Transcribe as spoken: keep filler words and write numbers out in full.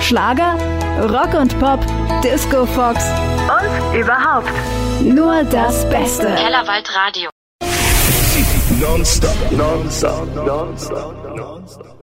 Schlager, Rock und Pop, Disco Fox und überhaupt nur das Beste. Kellerwald Radio. Non-stop, non-stop, non-stop, non-stop.